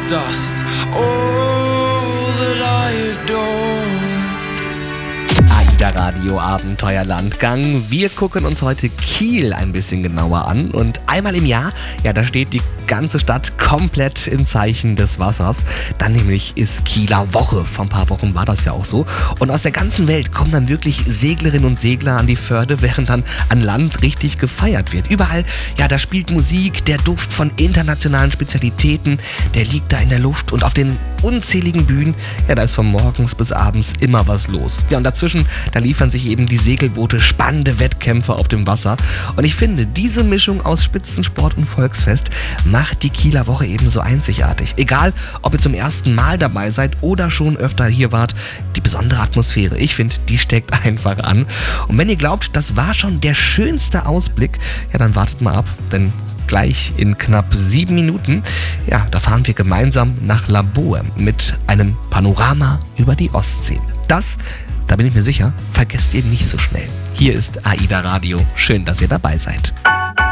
dust, all that I adore. AIDA Radio Abenteuerlandgang. Wir gucken uns heute Kiel ein bisschen genauer an und einmal im Jahr, ja, da steht die ganze Stadt komplett im Zeichen des Wassers. Dann nämlich ist Kieler Woche. Vor ein paar Wochen war das ja auch so. Und aus der ganzen Welt kommen dann wirklich Seglerinnen und Segler an die Förde, während dann an Land richtig gefeiert wird. Überall, ja, da spielt Musik, der Duft von internationalen Spezialitäten, der liegt da in der Luft und auf den unzähligen Bühnen, ja, da ist von morgens bis abends immer was los. Ja, und dazwischen, da liefern sich eben die Segelboote spannende Wettkämpfe auf dem Wasser. Und ich finde, diese Mischung aus Spitzensport und Volksfest macht die Kieler Woche eben so einzigartig. Egal, ob ihr zum ersten Mal dabei seid oder schon öfter hier wart, die besondere Atmosphäre, ich finde, die steckt einfach an. Und wenn ihr glaubt, das war schon der schönste Ausblick, ja, dann wartet mal ab, denn gleich in knapp 7 Minuten, ja, da fahren wir gemeinsam nach Laboe mit einem Panorama über die Ostsee. Das, da bin ich mir sicher, vergesst ihr nicht so schnell. Hier ist AIDA Radio. Schön, dass ihr dabei seid.